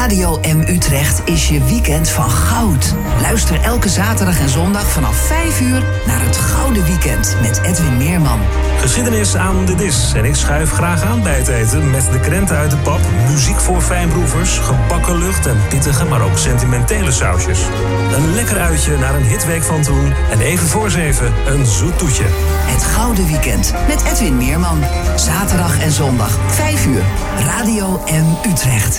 Radio M Utrecht is je weekend van goud. Luister elke zaterdag en zondag vanaf 5 uur naar het Gouden Weekend met Edwin Meerman. Geschiedenis aan de dis. En ik schuif graag aan bij het eten met de krenten uit de pap, muziek voor fijnproevers, gebakken lucht en pittige, maar ook sentimentele sausjes. Een lekker uitje naar een hitweek van toen en even voor 7 een zoet toetje. Het Gouden Weekend met Edwin Meerman. Zaterdag en zondag 5 uur. Radio M Utrecht.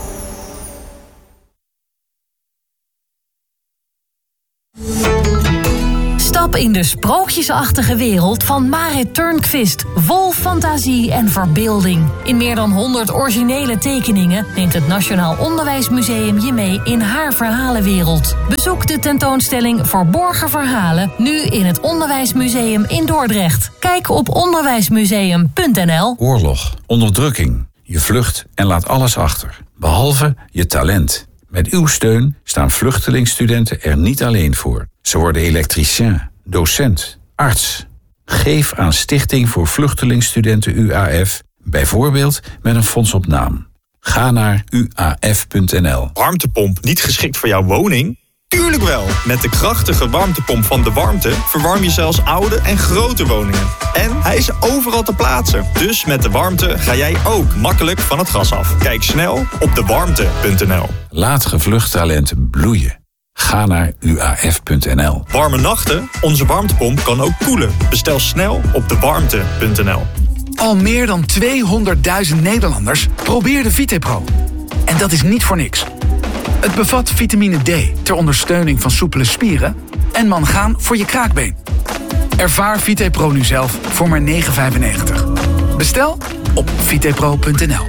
Stap in de sprookjesachtige wereld van Marit Turnquist. Vol fantasie en verbeelding. In meer dan 100 originele tekeningen neemt het Nationaal Onderwijsmuseum je mee in haar verhalenwereld. Bezoek de tentoonstelling Verborgen Verhalen nu in het Onderwijsmuseum in Dordrecht. Kijk op onderwijsmuseum.nl. Oorlog, onderdrukking. Je vlucht en laat alles achter. Behalve je talent. Met uw steun staan vluchtelingstudenten er niet alleen voor. Ze worden elektricien, docent, arts. Geef aan Stichting voor Vluchtelingstudenten UAF, bijvoorbeeld met een fonds op naam. Ga naar uaf.nl. Warmtepomp niet geschikt voor jouw woning? Tuurlijk wel! Met de krachtige warmtepomp van De Warmte verwarm je zelfs oude en grote woningen. En hij is overal te plaatsen. Dus met De Warmte ga jij ook makkelijk van het gas af. Kijk snel op dewarmte.nl. Laat gevlucht talent bloeien. Ga naar uaf.nl. Warme nachten? Onze warmtepomp kan ook koelen. Bestel snel op dewarmte.nl. Al meer dan 200.000 Nederlanders probeerden VitePro. En dat is niet voor niks. Het bevat vitamine D ter ondersteuning van soepele spieren en mangaan voor je kraakbeen. Ervaar VitePro nu zelf voor maar €9,95. Bestel op vitepro.nl.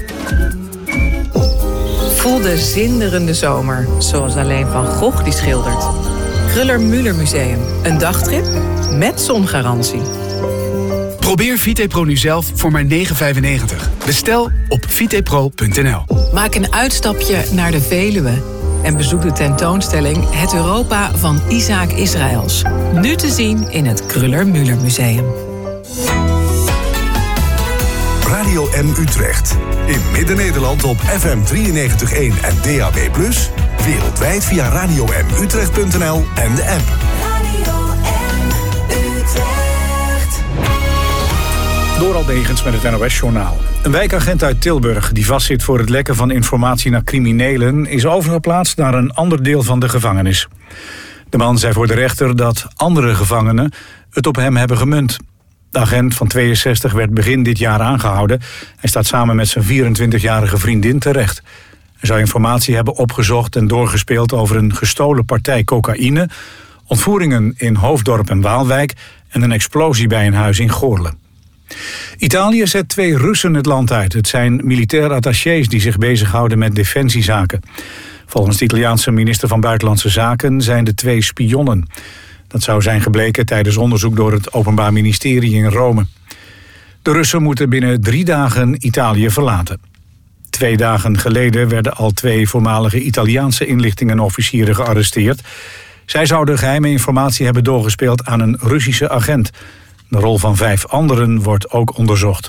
Voel de zinderende zomer, zoals alleen Van Gogh die schildert. Kruller-Müller Museum, een dagtrip met zongarantie. Probeer VitePro nu zelf voor maar €9,95. Bestel op vitepro.nl. Maak een uitstapje naar de Veluwe en bezoek de tentoonstelling Het Europa van Isaac Israëls. Nu te zien in het Kruller-Müller Museum. Radio M Utrecht. In Midden-Nederland op FM 93.1 en DAB+. Wereldwijd via radiomutrecht.nl en de app. Radio M Utrecht. Doral Degens met het NOS-journaal. Een wijkagent uit Tilburg die vastzit voor het lekken van informatie naar criminelen is overgeplaatst naar een ander deel van de gevangenis. De man zei voor de rechter dat andere gevangenen het op hem hebben gemunt. De agent van 62 werd begin dit jaar aangehouden. Hij staat samen met zijn 24-jarige vriendin terecht. Hij zou informatie hebben opgezocht en doorgespeeld over een gestolen partij cocaïne, ontvoeringen in Hoofddorp en Waalwijk en een explosie bij een huis in Goorle. Italië zet 2 Russen het land uit. Het zijn militair attachés die zich bezighouden met defensiezaken. Volgens de Italiaanse minister van Buitenlandse Zaken zijn de 2 spionnen. Dat zou zijn gebleken tijdens onderzoek door het Openbaar Ministerie in Rome. De Russen moeten binnen 3 dagen Italië verlaten. 2 dagen geleden werden al 2 voormalige Italiaanse inlichtingenofficieren gearresteerd. Zij zouden geheime informatie hebben doorgespeeld aan een Russische agent. De rol van 5 anderen wordt ook onderzocht.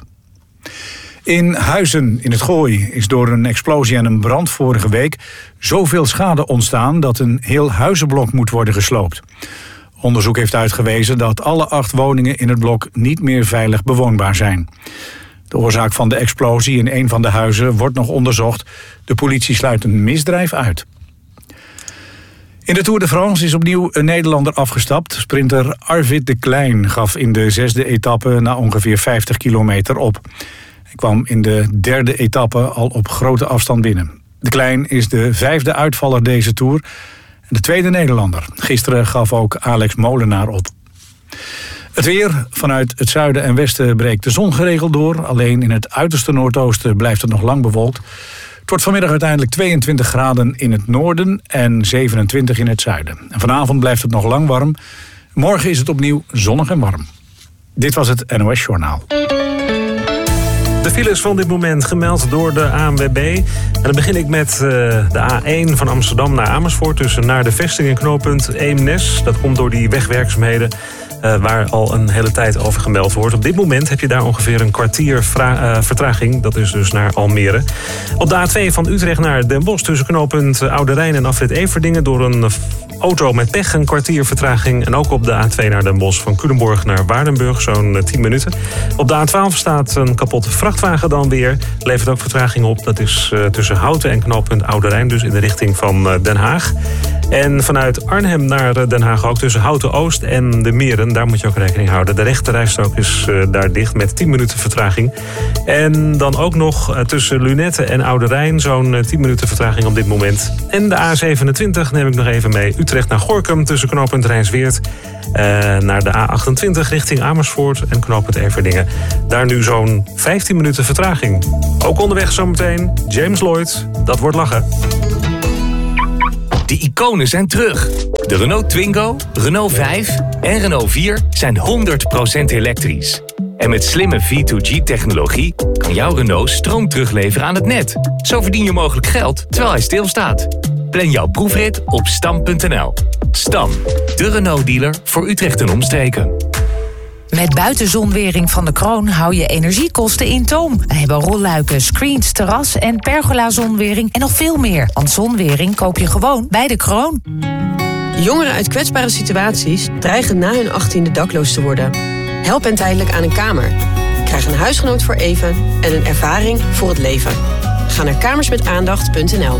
In Huizen in het Gooi is door een explosie en een brand vorige week zoveel schade ontstaan dat een heel huizenblok moet worden gesloopt. Onderzoek heeft uitgewezen dat alle 8 woningen in het blok niet meer veilig bewoonbaar zijn. De oorzaak van de explosie in een van de huizen wordt nog onderzocht. De politie sluit een misdrijf uit. In de Tour de France is opnieuw een Nederlander afgestapt. Sprinter Arvid de Klein gaf in de 6e etappe na ongeveer 50 kilometer op. Hij kwam in de 3e etappe al op grote afstand binnen. De Klein is de 5e uitvaller deze Tour en de 2e Nederlander. Gisteren gaf ook Alex Molenaar op. Het weer. Vanuit het zuiden en westen breekt de zon geregeld door. Alleen in het uiterste noordoosten blijft het nog lang bewolkt. Het wordt vanmiddag uiteindelijk 22 graden in het noorden en 27 in het zuiden. En vanavond blijft het nog lang warm. Morgen is het opnieuw zonnig en warm. Dit was het NOS Journaal. De files van dit moment gemeld door de ANWB. En dan begin ik met de A1 van Amsterdam naar Amersfoort. Tussen naar de vesting en knooppunt Eemnes. Dat komt door die wegwerkzaamheden. waar al een hele tijd over gemeld wordt. Op dit moment heb je daar ongeveer een kwartier vertraging. Dat is dus naar Almere. Op de A2 van Utrecht naar Den Bosch tussen knooppunt Oude Rijn en afrit Everdingen door een auto met pech een kwartier vertraging. En ook op de A2 naar Den Bosch van Culemborg naar Waardenburg zo'n 10 minuten. Op de A12 staat een kapotte vrachtwagen dan weer. Levert ook vertraging op. Dat is tussen Houten en knooppunt Oude Rijn, dus in de richting van Den Haag. En vanuit Arnhem naar Den Haag ook tussen Houten-Oost en de Meren. Daar moet je ook rekening houden. De rechterrijstrook is daar dicht met 10 minuten vertraging. En dan ook nog tussen Lunette en Oude Rijn zo'n 10 minuten vertraging op dit moment. En de A27 neem ik nog even mee. Utrecht naar Gorinchem tussen knooppunt Rijnsweert. Naar de A28 richting Amersfoort en knooppunt Everdingen. Daar nu zo'n 15 minuten vertraging. Ook onderweg zometeen James Lloyd. Dat wordt lachen. De iconen zijn terug. De Renault Twingo, Renault 5 en Renault 4 zijn 100% elektrisch. En met slimme V2G-technologie kan jouw Renault stroom terugleveren aan het net. Zo verdien je mogelijk geld terwijl hij stilstaat. Plan jouw proefrit op stam.nl. Stam, de Renault-dealer voor Utrecht en omstreken. Met buitenzonwering van de Kroon hou je energiekosten in toom. We hebben rolluiken, screens, terras en pergola-zonwering en nog veel meer. Want zonwering koop je gewoon bij de Kroon. Jongeren uit kwetsbare situaties dreigen na hun 18e dakloos te worden. Help hen tijdelijk aan een kamer. Krijg een huisgenoot voor even en een ervaring voor het leven. Ga naar kamersmetaandacht.nl.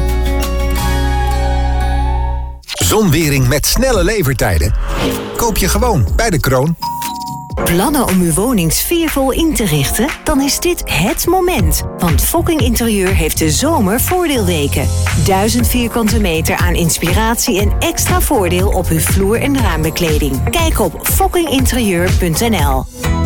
Zonwering met snelle levertijden? Koop je gewoon bij de Kroon. Plannen om uw woning sfeervol in te richten? Dan is dit het moment. Want Fokking Interieur heeft de zomervoordeelweken. 1000 vierkante meter aan inspiratie en extra voordeel op uw vloer- en raambekleding. Kijk op fokkinginterieur.nl.